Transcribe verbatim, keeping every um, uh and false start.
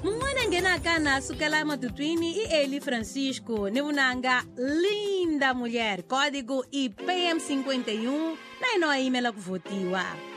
Mungwana ngena kana sukela matutwini i Eli Francisco ni vunanga Linda Mulher, código I P M cinquenta e um na inoa imela kuvotiwa.